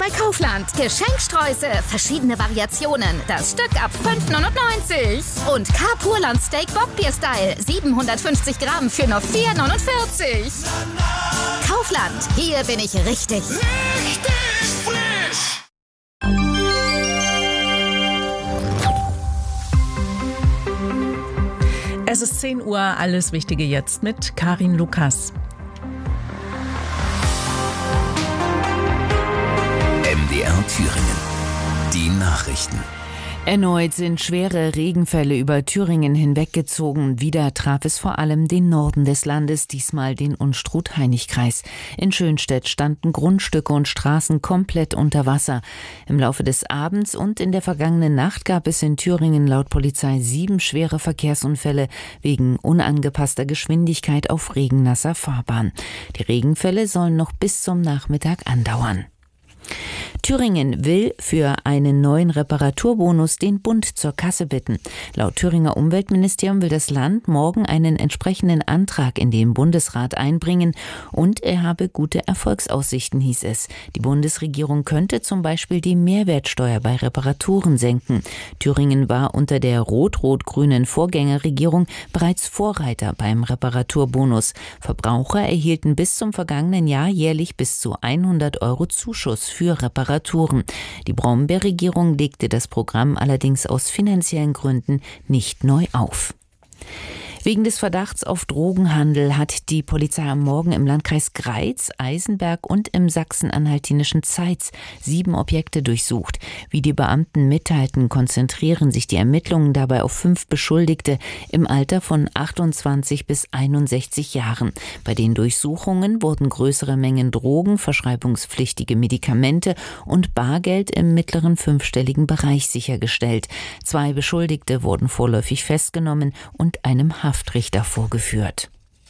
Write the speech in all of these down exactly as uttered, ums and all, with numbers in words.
bei Kaufland. Geschenksträuße, verschiedene Variationen. Das Stück ab fünf neunundneunzig. Und Carpurland Steak Bockbier-Style. siebenhundertfünfzig Gramm für nur vier neunundvierzig. Kaufland, hier bin ich richtig. Richtig frisch. Es ist zehn Uhr, alles Wichtige jetzt mit Karin Lukas. M D R Thüringen. Die Nachrichten. Erneut sind schwere Regenfälle über Thüringen hinweggezogen. Wieder traf es vor allem den Norden des Landes, diesmal den Unstrut-Hainich-Kreis. In Schönstedt standen Grundstücke und Straßen komplett unter Wasser. Im Laufe des Abends und in der vergangenen Nacht gab es in Thüringen laut Polizei sieben schwere Verkehrsunfälle wegen unangepasster Geschwindigkeit auf regennasser Fahrbahn. Die Regenfälle sollen noch bis zum Nachmittag andauern. Thüringen will für einen neuen Reparaturbonus den Bund zur Kasse bitten. Laut Thüringer Umweltministerium will das Land morgen einen entsprechenden Antrag in den Bundesrat einbringen und er habe gute Erfolgsaussichten, hieß es. Die Bundesregierung könnte zum Beispiel die Mehrwertsteuer bei Reparaturen senken. Thüringen war unter der rot-rot-grünen Vorgängerregierung bereits Vorreiter beim Reparaturbonus. Verbraucher erhielten bis zum vergangenen Jahr jährlich bis zu hundert Euro Zuschuss für Reparaturen. Die Brombeer-Regierung legte das Programm allerdings aus finanziellen Gründen nicht neu auf. Wegen des Verdachts auf Drogenhandel hat die Polizei am Morgen im Landkreis Greiz, Eisenberg und im sachsen-anhaltinischen Zeitz sieben Objekte durchsucht. Wie die Beamten mitteilten, konzentrieren sich die Ermittlungen dabei auf fünf Beschuldigte im Alter von achtundzwanzig bis einundsechzig Jahren. Bei den Durchsuchungen wurden größere Mengen Drogen, verschreibungspflichtige Medikamente und Bargeld im mittleren fünfstelligen Bereich sichergestellt. Zwei Beschuldigte wurden vorläufig festgenommen und einem Haftrichter vorgeführt.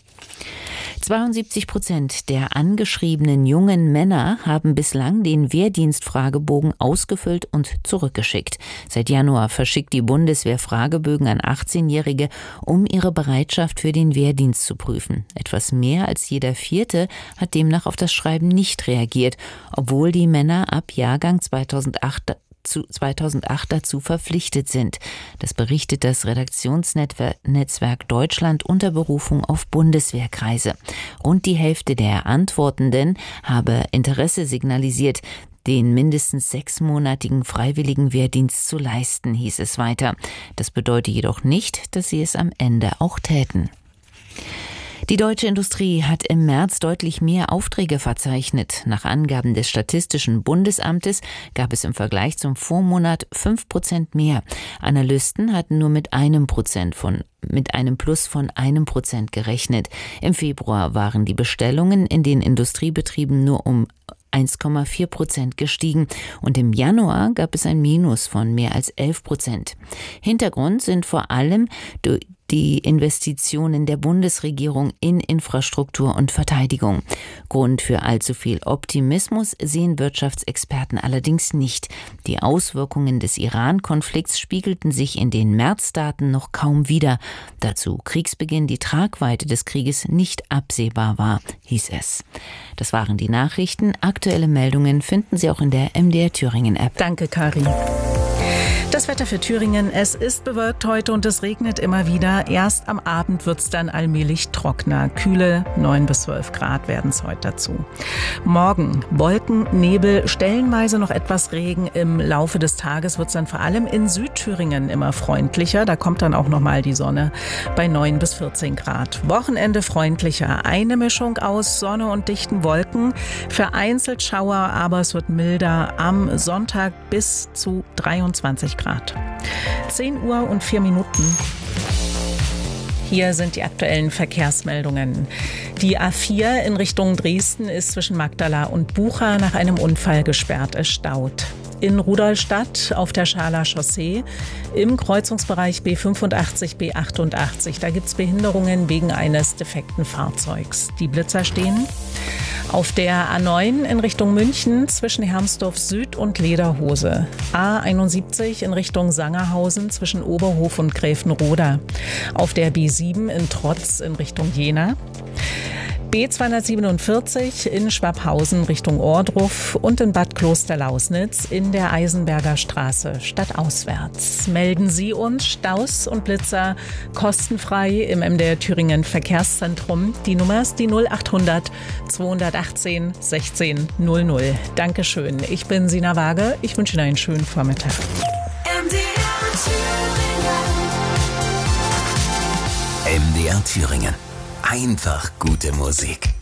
zweiundsiebzig Prozent der angeschriebenen jungen Männer haben bislang den Wehrdienstfragebogen ausgefüllt und zurückgeschickt. Seit Januar verschickt die Bundeswehr Fragebögen an achtzehnjährige, um ihre Bereitschaft für den Wehrdienst zu prüfen. Etwas mehr als jeder Vierte hat demnach auf das Schreiben nicht reagiert, obwohl die Männer ab Jahrgang zweitausendacht zweitausendacht dazu verpflichtet sind. Das berichtet das Redaktionsnetzwerk Deutschland unter Berufung auf Bundeswehrkreise. Rund die Hälfte der Antwortenden habe Interesse signalisiert, den mindestens sechsmonatigen freiwilligen Wehrdienst zu leisten, hieß es weiter. Das bedeutet jedoch nicht, dass sie es am Ende auch täten. Die deutsche Industrie hat im März deutlich mehr Aufträge verzeichnet. Nach Angaben des Statistischen Bundesamtes gab es im Vergleich zum Vormonat fünf Prozent mehr. Analysten hatten nur mit einem Prozent von mit einem Plus von einem Prozent gerechnet. Im Februar waren die Bestellungen in den Industriebetrieben nur um eins Komma vier Prozent gestiegen und im Januar gab es ein Minus von mehr als elf Prozent. Hintergrund sind vor allem die Investitionen der Bundesregierung in Infrastruktur und Verteidigung. Grund für allzu viel Optimismus sehen Wirtschaftsexperten allerdings nicht. Die Auswirkungen des Iran-Konflikts spiegelten sich in den Märzdaten noch kaum wider. Dazu Kriegsbeginn die Tragweite des Krieges nicht absehbar war, hieß es. Das waren die Nachrichten. Aktuelle Meldungen finden Sie auch in der M D R Thüringen App. Danke, Karin. Das Wetter für Thüringen. Es ist bewölkt heute und es regnet immer wieder. Erst am Abend wird es dann allmählich trockener. Kühle neun bis zwölf Grad werden es heute dazu. Morgen Wolken, Nebel, stellenweise noch etwas Regen. Im Laufe des Tages wird es dann vor allem in Südthüringen immer freundlicher. Da kommt dann auch noch mal die Sonne bei neun bis vierzehn Grad. Wochenende freundlicher. Eine Mischung aus Sonne und dichten Wolken. Vereinzelt Schauer, aber es wird milder. Am Sonntag bis zu dreiundzwanzig Grad. zehn Uhr und vier Minuten. Hier sind die aktuellen Verkehrsmeldungen. Die A vier in Richtung Dresden ist zwischen Magdala und Bucha nach einem Unfall gesperrt. Es staut. In Rudolstadt auf der Schaler Chaussee im Kreuzungsbereich B fünfundachtzig, B achtundachtzig. Da gibt es Behinderungen wegen eines defekten Fahrzeugs. Die Blitzer stehen. Auf der A neun in Richtung München zwischen Hermsdorf Süd und Lederhose. A einundsiebzig in Richtung Sangerhausen zwischen Oberhof und Gräfenroda. Auf der B sieben in Trotz in Richtung Jena. B zweihundertsiebenundvierzig in Schwabhausen Richtung Ohrdruf und in Bad Klosterlausnitz in der Eisenberger Straße stadtauswärts. Melden Sie uns Staus und Blitzer kostenfrei im M D R Thüringen Verkehrszentrum. Die Nummer ist die null achthundert zweihundertachtzehn sechzehn null null. Dankeschön. Ich bin Sina Waage. Ich wünsche Ihnen einen schönen Vormittag. M D R Thüringen. M D R Thüringen. Einfach gute Musik.